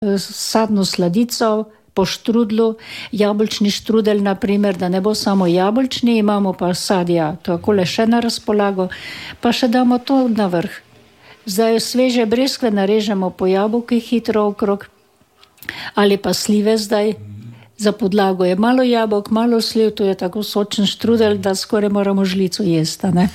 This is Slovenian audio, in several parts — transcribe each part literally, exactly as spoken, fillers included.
sadno sladico po štrudlu, jabolčni štrudel, naprimer, da ne bo samo jabolčni, imamo pa sadja, takole še na razpolago, pa še damo to na vrh. Zdaj sveže breskve narežemo po jabolki hitro okrog, ali pa slive zdaj. Za podlago je malo jabolk, malo sliv, to je tako sočen štrudel, da skoraj moramo žlico jesti, ne?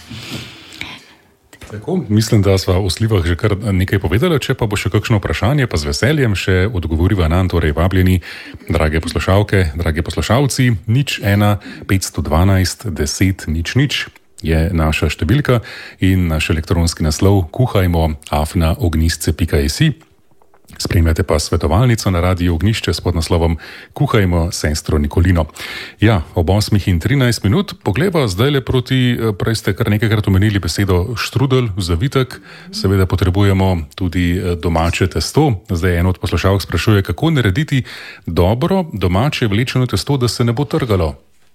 Tako, mislim, da sva o slivah že kar nekaj povedala, če pa bo še kakšno vprašanje, pa z veseljem še odgovoriva nam, torej vabljeni, drage poslušalke, drage poslušalci, nič ena, petsto dvanajst, deset, nič nič je naša številka in naš elektronski naslov kuhajmo afna ognjišče pika si. Spremljate pa svetovalnico na Radiu Ognjišče s podnaslovom Kuhajmo sestro Nikolino. Ja, ob osmih in trinajst minut poglejva zdaj le proti, prej ste kar nekajkrat omenili besedo štrudel, zavitek, seveda potrebujemo tudi domače testo. Zdaj en od poslušalk sprašuje, kako narediti dobro domače vlečeno testo, da se ne bo trgalo.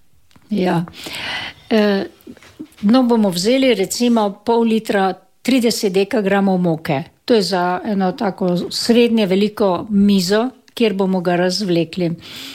Ja, e, no bomo vzeli recimo pol litra trideset dekagramov moke. To je za eno tako srednje veliko mizo, kjer bomo ga razvlekli.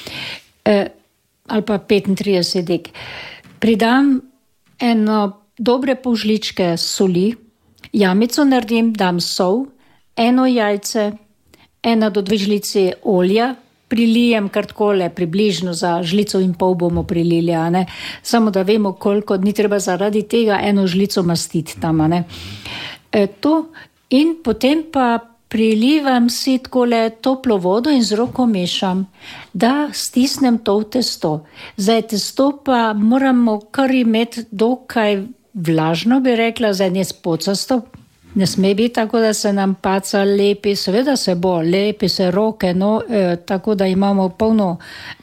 E, ali pa petintrideset dek. Pridam eno dobre pol žličke soli, jamico naredim, dam sol, eno jajce, ena do dve žlici olja, prilijem kar takole, približno za žlico in pol bomo prilili, a ne? Samo da vemo koliko, ni treba zaradi tega eno žlico mastiti tam, a ne? E, to in potem pa prilivam si takole toplo vodo in z roko mešam, da stisnem to v testo. Zdaj testo pa moramo kar imeti dokaj vlažno, bi rekla, zdaj ne spocasto, ne sme biti tako, da se nam paca lepi, seveda se bo, lepi se roke, no, eh, tako da imamo polno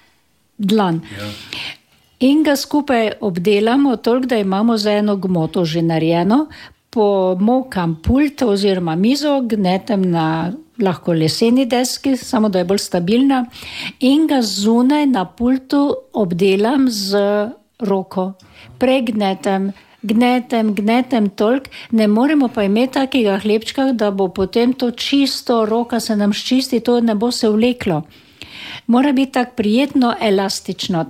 dlan. Ja. In ga skupaj obdelamo toliko, da imamo za eno gmoto že narejeno, pomokam pult oziroma mizo, gnetem na lahko leseni deski, samo da je bolj stabilna, in ga zunaj na pultu obdelam z roko. Pregnetem, gnetem, gnetem toliko, ne moremo pa imeti takega hlebčka, da bo potem to čisto, roka se nam ščisti, to ne bo se vleklo. Mora biti tako prijetno elastično.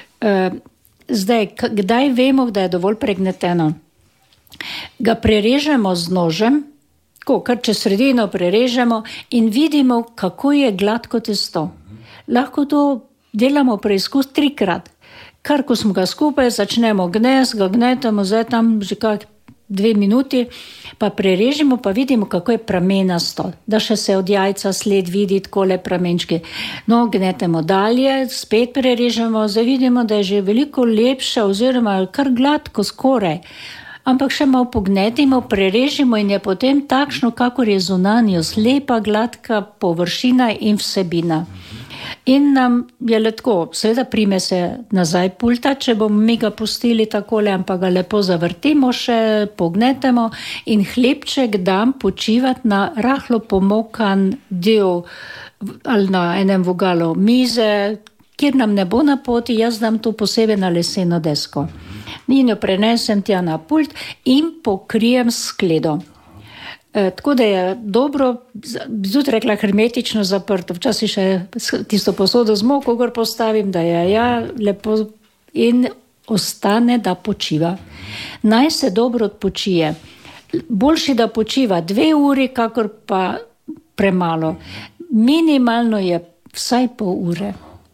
Zdaj, kdaj vemo, da je dovolj pregneteno? Ga prerežemo z nožem, ko kar čez sredino prerežemo in vidimo, kako je gladko testo. Lahko to delamo preizkus trikrat. Kar ko smo ga skupaj, začnemo gnes, ga gnetemo, zdaj tam že kak dve minuti, pa prerežemo, pa vidimo, kako je pramenasto, da še se od jajca sled vidi takole pramenčki. No, gnetemo dalje, spet prerežemo, zdaj vidimo, da je že veliko lepše oziroma kar gladko skoraj. Ampak še malo pognetimo, prerežimo in je potem takšno, kakor je zunanjost, lepa, gladka površina in vsebina. In nam je letko, seveda prime se nazaj pulta, če bomo mi ga pustili takole, ampak ga lepo zavrtimo še, pognetemo in hlebček dam počivati na rahlo pomokan del ali na enem vogalu mize, kjer nam ne bo na poti, jaz dam to posebej na leseno desko. In jo prenesem tja na pult in pokrijem skledo. E, tako da je dobro, bi tudi rekla, hermetično zaprto. Včasih še tisto posodo z moko gor postavim, da je ja lepo in ostane, da počiva. Naj se dobro odpočije. Boljši, da počiva dve uri, kakor pa premalo. Minimalno je vsaj pol ure.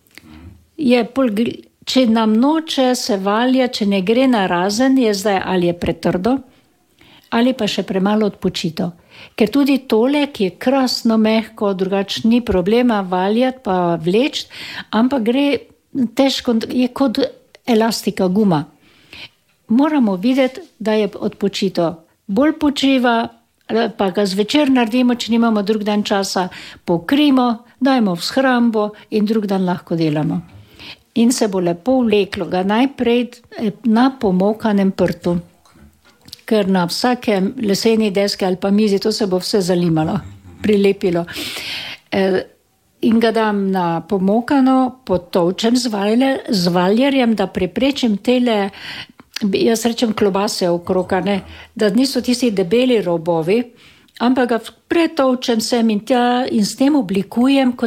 Je pol... Če nam noče se valja, če ne gre na razen, je zdaj ali je pretrdo, ali pa še premalo odpočito. Ker tudi tole, ki je krasno mehko, drugač ni problema valjati pa vleči, ampak gre težko, je kot elastika guma. Moramo videti, da je odpočito. Bolj počiva, pa ga zvečer naredimo, če nimamo drug dan časa, pokrijemo, dajmo v shrambo in drug dan lahko delamo. In se bo lepo vleklo ga najprej na pomokanem prtu, ker na vsakem leseni deski ali pa mizi to se bo vse zalimalo, prilepilo. E, in ga dam na pomokano, potolčem z, valjer, z valjerjem, da preprečim tele, jaz rečem klobase okrog, ne, da niso tisti debeli robovi, ampak ga pretolčem sem in tja in s tem oblikujem kot